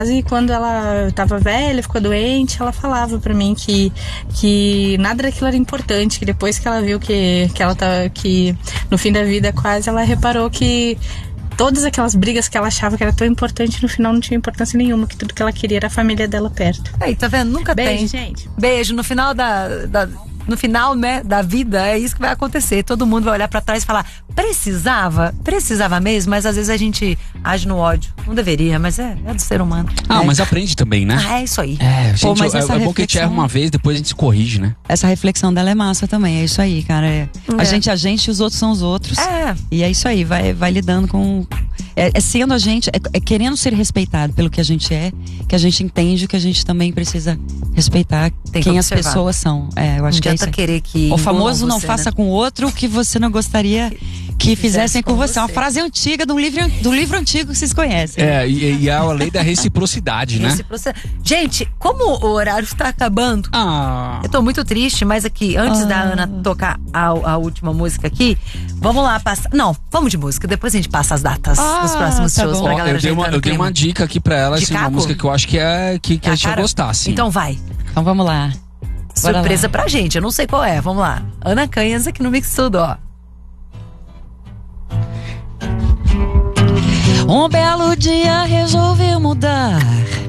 E quando ela estava velha, ficou doente, ela falava pra mim que nada daquilo era importante, que depois que ela viu que ela tava, que no fim da vida quase, ela reparou que todas aquelas brigas que ela achava que era tão importante, no final não tinha importância nenhuma, que tudo que ela queria era a família dela perto. Aí, tá vendo? Nunca Beijo, tem. gente. Beijo. No final no final, né, da vida, é isso que vai acontecer. Todo mundo vai olhar pra trás e falar, precisava mesmo, mas às vezes a gente age no ódio. Não deveria, mas é do ser humano. Mas aprende também, né? É isso aí. Gente, mas é bom que a gente erra uma vez, depois a gente se corrige, né? Essa reflexão dela é massa também, é isso aí, cara. A gente e os outros são os outros. E é isso aí, vai lidando com... sendo a gente, querendo ser respeitado pelo que a gente é, que a gente entende que a gente também precisa respeitar quem as pessoas são. Eu acho que é isso aí. Querer que o famoso não você, faça né? com o outro o que você não gostaria que fizessem com você. É uma frase antiga do livro antigo que vocês conhecem. E é a lei da reciprocidade, né? Gente, como o horário está acabando, eu tô muito triste, mas aqui, antes da Ana tocar a última música aqui, vamos lá passar. Não, vamos de música, depois a gente passa as datas dos próximos shows pra galera. Eu dei uma dica aqui pra ela, assim, uma música que eu acho que a gente ia gostar, assim. Então vai. Então vamos lá. Surpresa pra gente, eu não sei qual é, vamos lá. Ana Canhas aqui no Mix Tudo, ó. Um belo dia resolvi mudar